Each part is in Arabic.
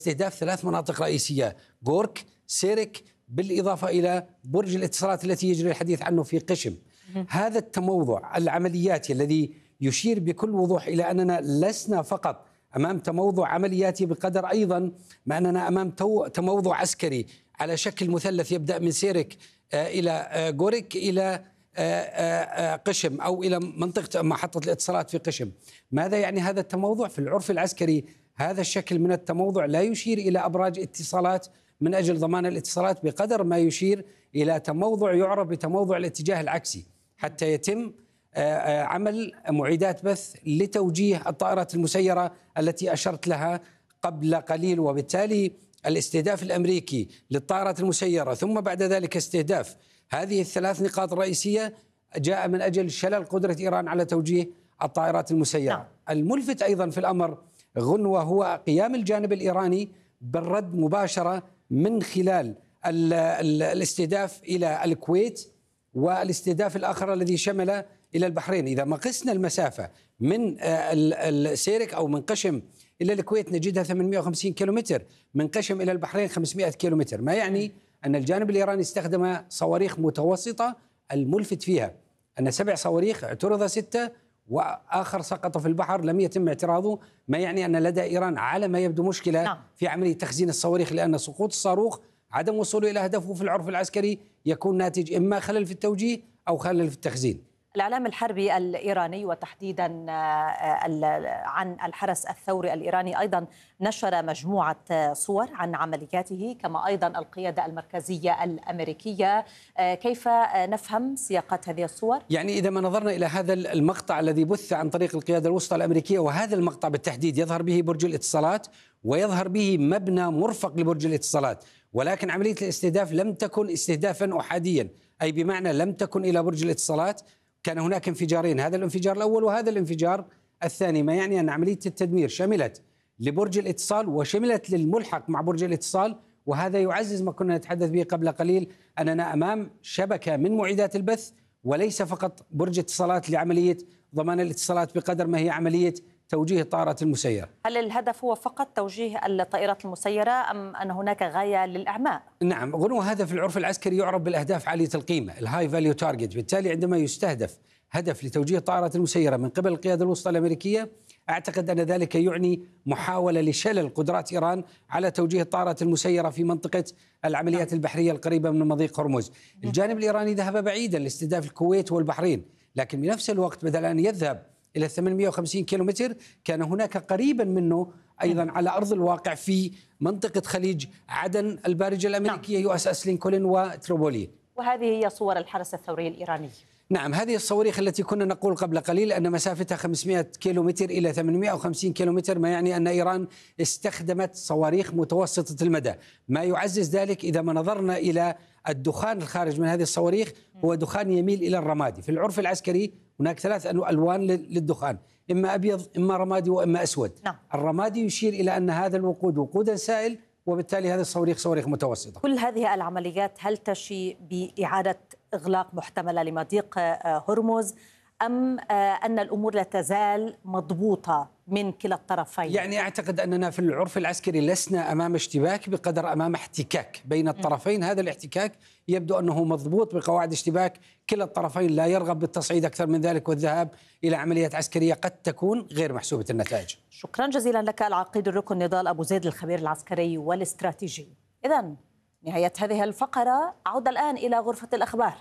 استهداف 3 مناطق رئيسية: غورك، سيرك، بالإضافة إلى برج الاتصالات التي يجري الحديث عنه في قشم. هذا التموضع العملياتي الذي يشير بكل وضوح إلى أننا لسنا فقط أمام تموضع عملياتي بقدر أيضا ما أننا أمام تموضع عسكري على شكل مثلث يبدأ من سيرك إلى غورك إلى قشم أو إلى منطقة محطة الاتصالات في قشم. ماذا يعني هذا التموضع؟ في العرف العسكري هذا الشكل من التموضع لا يشير إلى أبراج اتصالات من أجل ضمان الاتصالات بقدر ما يشير إلى تموضع يعرف بتموضع الاتجاه العكسي، حتى يتم عمل معيدات بث لتوجيه الطائرات المسيرة التي أشرت لها قبل قليل. وبالتالي الاستهداف الأمريكي للطائرات المسيرة ثم بعد ذلك استهداف هذه ال3 نقاط الرئيسية جاء من أجل شلل قدرة إيران على توجيه الطائرات المسيرة. الملفت أيضا في الأمر غنوة هو قيام الجانب الإيراني بالرد مباشرة من خلال الاستهداف إلى الكويت والاستهداف الآخر الذي شمل إلى البحرين. إذا ما قسنا المسافة من السيرك أو من قشم إلى الكويت نجدها 850 كيلومتر، من قشم إلى البحرين 500 كيلومتر، ما يعني أن الجانب الإيراني استخدم صواريخ متوسطة. الملفت فيها أن 7 صواريخ اعترض 6 وآخر سقط في البحر لم يتم اعتراضه، ما يعني أن لدى إيران على ما يبدو مشكلة في عملية تخزين الصواريخ، لأن سقوط الصاروخ عدم وصوله إلى هدفه في العرف العسكري يكون ناتج إما خلل في التوجيه أو خلل في التخزين. الإعلام الحربي الإيراني وتحديدا عن الحرس الثوري الإيراني أيضا نشر مجموعة صور عن عملياته، كما أيضا القيادة المركزية الأمريكية. كيف نفهم سياقات هذه الصور؟ يعني إذا ما نظرنا إلى هذا المقطع الذي بث عن طريق القيادة الوسطى الأمريكية، وهذا المقطع بالتحديد يظهر به برج الاتصالات ويظهر به مبنى مرفق لبرج الاتصالات، ولكن عملية الاستهداف لم تكن استهدافا أحاديا، أي بمعنى لم تكن إلى برج الاتصالات. كان هناك انفجارين، هذا الانفجار الأول وهذا الانفجار الثاني، ما يعني أن عملية التدمير شملت لبرج الاتصال وشملت للملحق مع برج الاتصال. وهذا يعزز ما كنا نتحدث به قبل قليل، أننا أمام شبكة من معيدات البث وليس فقط برج اتصالات لعملية ضمان الاتصالات بقدر ما هي عملية توجيه الطائرات المسيرة. هل الهدف هو فقط توجيه الطائرات المسيرة أم أن هناك غاية للإعماء؟ نعم، غنو هذا في العرف العسكري يعرف بالأهداف عالية القيمة، الهاي فاليو تارجت. بالتالي عندما يستهدف هدف لتوجيه الطائرات المسيرة من قبل القيادة الوسطى الأمريكية، أعتقد أن ذلك يعني محاولة لشلل قدرات إيران على توجيه الطائرات المسيرة في منطقة العمليات البحرية القريبة من مضيق هرمز. الجانب الإيراني ذهب بعيدا لاستهداف الكويت والبحرين، لكن بنفس الوقت بدل أن يذهب إلى 850 كيلومتر كان هناك قريبا منه أيضا على أرض الواقع في منطقة خليج عدن البارجة الأمريكية يو اس اس لينكولن وتريبولي. وهذه هي صور الحرس الثوري الإيراني. نعم، هذه الصواريخ التي كنا نقول قبل قليل أن مسافتها 500 كيلومتر إلى 850 كيلومتر، ما يعني أن إيران استخدمت صواريخ متوسطة المدى. ما يعزز ذلك إذا ما نظرنا إلى الدخان الخارج من هذه الصواريخ هو دخان يميل إلى الرمادي. في العرف العسكري هناك 3 ألوان للدخان، إما أبيض إما رمادي وإما أسود. الرمادي يشير إلى أن هذا الوقود وقودا سائل، وبالتالي هذه الصواريخ صواريخ متوسطة. كل هذه العمليات هل تشي بإعادة إغلاق محتملة لمضيق هرمز أم أن الأمور لا تزال مضبوطة من كلا الطرفين؟ يعني أعتقد أننا في العرف العسكري لسنا أمام اشتباك بقدر أمام احتكاك بين الطرفين. هذا الاحتكاك يبدو أنه مضبوط بقواعد اشتباك كلا الطرفين لا يرغب بالتصعيد أكثر من ذلك والذهاب إلى عمليات عسكرية قد تكون غير محسوبة النتائج. شكرا جزيلا لك العقيد الركن نضال أبو زيد الخبير العسكري والاستراتيجي. إذن نهاية هذه الفقرة، عودة الآن إلى غرفة الأخبار.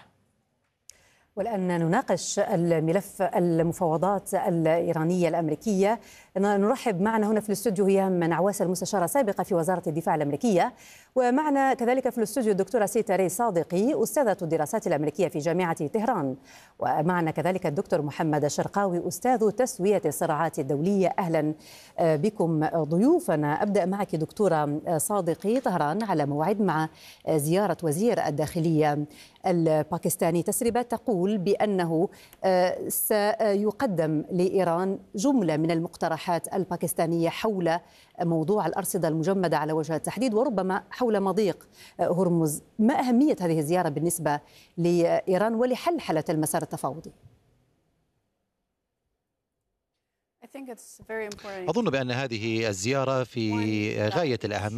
والآن نناقش الملف المفاوضات الإيرانية الأمريكية. نرحب معنا هنا في الاستوديو هيام نعواس المستشارة السابقة في وزارة الدفاع الأمريكية، ومعنا كذلك في الاستوديو الدكتورة سيتا ري صادقي أستاذة الدراسات الأمريكية في جامعة طهران، ومعنا كذلك الدكتور محمد الشرقاوي أستاذ تسوية الصراعات الدولية. أهلا بكم ضيوفنا. أبدأ معك دكتورة صادقي. طهران على موعد مع زيارة وزير الداخلية الباكستاني. تسريبات تقول بأنه سيقدم لإيران جملة من المقترحات الباكستانية حول موضوع الأرصدة المجمدة على وجه التحديد، وربما حول مضيق هرمز. ما أهمية هذه الزيارة بالنسبة لإيران ولحلحلة المسار التفاوضي؟ أظن بأن هذه الزيارة في غاية الأهمية.